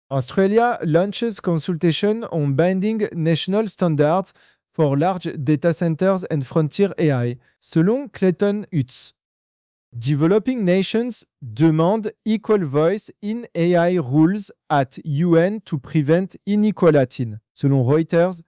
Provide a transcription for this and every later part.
Australia launches consultation on binding national standards for large data centers and frontier AI, selon Clayton Utz. Developing nations demandent equal voice in AI rules at UN to prevent inequality, selon Reuters.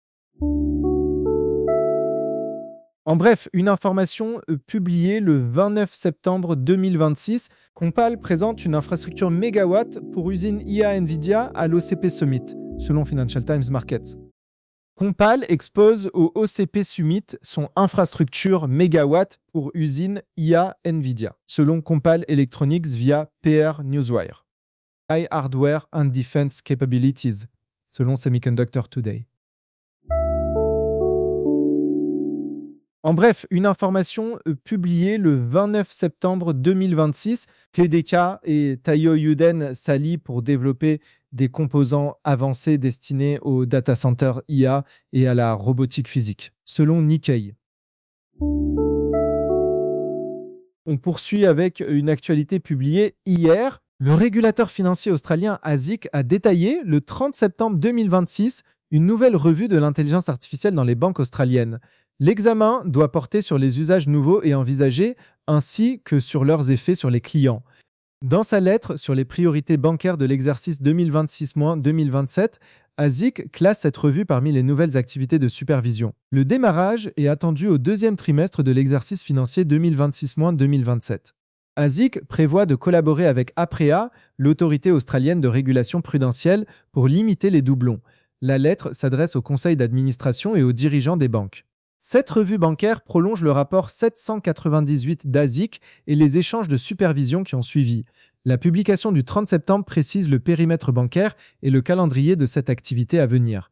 En bref, une information publiée le 29 septembre 2026, Compal présente une infrastructure mégawatt pour usine IA Nvidia à l'OCP Summit, selon Financial Times Markets. Compal expose au OCP Summit son infrastructure mégawatt pour usine IA Nvidia, selon Compal Electronics via PR Newswire. High Hardware and Defense Capabilities, selon Semiconductor Today. En bref, une information publiée le 29 septembre 2026, TDK et Taiyo Yuden s'allient pour développer des composants avancés destinés aux data centers IA et à la robotique physique, selon Nikkei. On poursuit avec une actualité publiée hier. Le régulateur financier australien ASIC a détaillé le 30 septembre 2026 une nouvelle revue de l'intelligence artificielle dans les banques australiennes. L'examen doit porter sur les usages nouveaux et envisagés, ainsi que sur leurs effets sur les clients. Dans sa lettre sur les priorités bancaires de l'exercice 2026-2027, ASIC classe cette revue parmi les nouvelles activités de supervision. Le démarrage est attendu au deuxième trimestre de l'exercice financier 2026-2027. ASIC prévoit de collaborer avec APREA, l'autorité australienne de régulation prudentielle, pour limiter les doublons. La lettre s'adresse au conseil d'administration et aux dirigeants des banques. Cette revue bancaire prolonge le rapport 798 d'ASIC et les échanges de supervision qui ont suivi. La publication du 30 septembre précise le périmètre bancaire et le calendrier de cette activité à venir.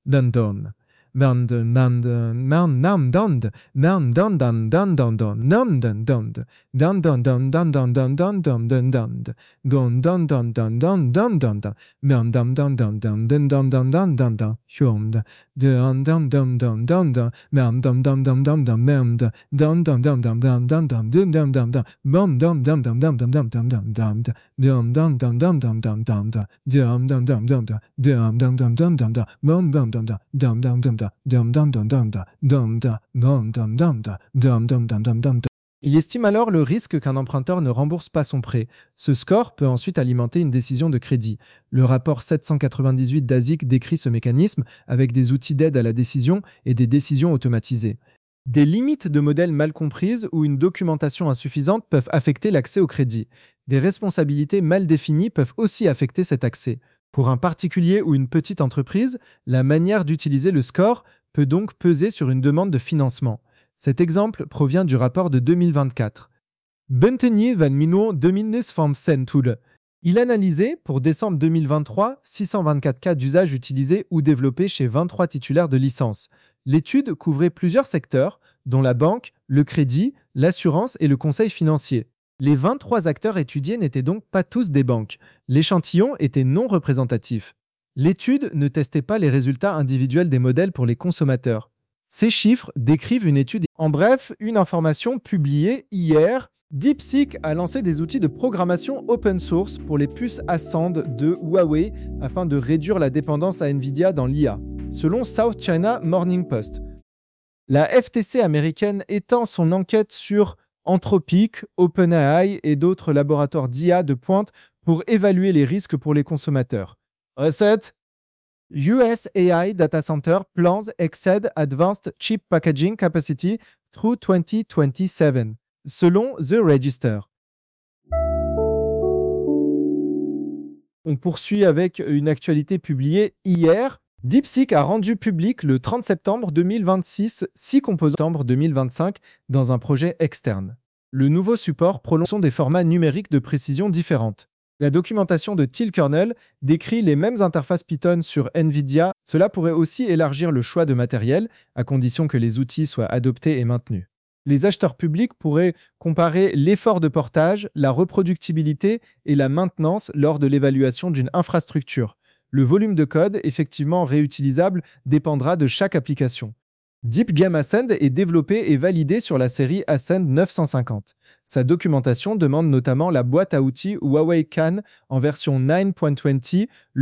Il estime alors le risque qu'un emprunteur ne rembourse pas son prêt. Ce score peut ensuite alimenter une décision de crédit. Le rapport 798 d'ASIC décrit ce mécanisme avec des outils d'aide à la décision et des décisions automatisées. Des limites de modèles mal comprises ou une documentation insuffisante peuvent affecter l'accès au crédit. Des responsabilités mal définies peuvent aussi affecter cet accès. Pour un particulier ou une petite entreprise, la manière d'utiliser le score peut donc peser sur une demande de financement. Cet exemple provient du rapport de 2024. Buntenje van Mino Dominus vom Centule. Il analysait, pour décembre 2023, 624 cas d'usage utilisés ou développés chez 23 titulaires de licence. L'étude couvrait plusieurs secteurs, dont la banque, le crédit, l'assurance et le conseil financier. Les 23 acteurs étudiés n'étaient donc pas tous des banques. L'échantillon était non représentatif. L'étude ne testait pas les résultats individuels des modèles pour les consommateurs. Ces chiffres décrivent une étude. En bref, une information publiée hier. DeepSeek a lancé des outils de programmation open source pour les puces Ascend de Huawei afin de réduire la dépendance à Nvidia dans l'IA, selon South China Morning Post. La FTC américaine étend son enquête sur Anthropic, OpenAI et d'autres laboratoires d'IA de pointe pour évaluer les risques pour les consommateurs. Recette: US AI data center plans exceed advanced chip packaging capacity through 2027, selon The Register. On poursuit avec une actualité publiée hier. DeepSeek a rendu public le 30 septembre 2026 6 composants 2025 dans un projet externe. Le nouveau support prolonge des formats numériques de précision différentes. La documentation de Till-Kernel décrit les mêmes interfaces Python sur NVIDIA. Cela pourrait aussi élargir le choix de matériel, à condition que les outils soient adoptés et maintenus. Les acheteurs publics pourraient comparer l'effort de portage, la reproductibilité et la maintenance lors de l'évaluation d'une infrastructure. Le volume de code, effectivement réutilisable, dépendra de chaque application. DeepGame Ascend est développé et validé sur la série Ascend 950. Sa documentation demande notamment la boîte à outils Huawei Can en version 9.20,